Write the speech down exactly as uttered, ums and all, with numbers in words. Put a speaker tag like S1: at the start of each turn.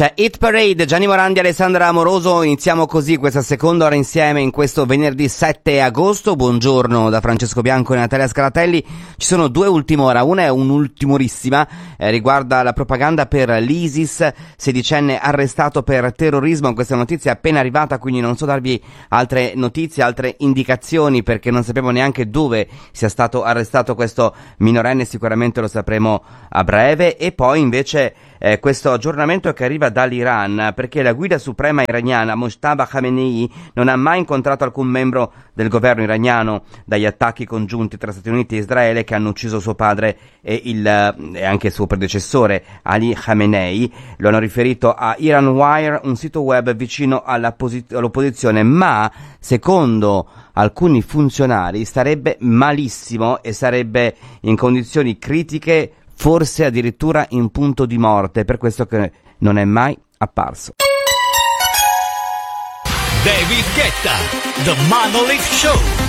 S1: C'è Hit Parade, Gianni Morandi e Alessandra Amoroso. Iniziamo così questa seconda ora insieme in questo venerdì sette agosto. Buongiorno da Francesco Bianco e Natalia Scaratelli. Ci sono due ultime ora, una è un'ultimorissima, eh, riguarda la propaganda per l'ISIS, sedicenne arrestato per terrorismo. Questa notizia è appena arrivata, quindi non so darvi altre notizie, altre indicazioni, perché non sappiamo neanche dove sia stato arrestato questo minorenne, sicuramente lo sapremo a breve. E poi invece eh, questo aggiornamento che arriva dall'Iran, perché la guida suprema iraniana Mojtaba Khamenei non ha mai incontrato alcun membro del governo iraniano dagli attacchi congiunti tra Stati Uniti e Israele che hanno ucciso suo padre e, il, e anche il suo predecessore Ali Khamenei. Lo hanno riferito a Iran Wire, un sito web vicino alla posi- all'opposizione, ma secondo alcuni funzionari starebbe malissimo e sarebbe in condizioni critiche, forse addirittura in punto di morte, per questo che non è mai apparso.
S2: David Guetta, The Monolith Show.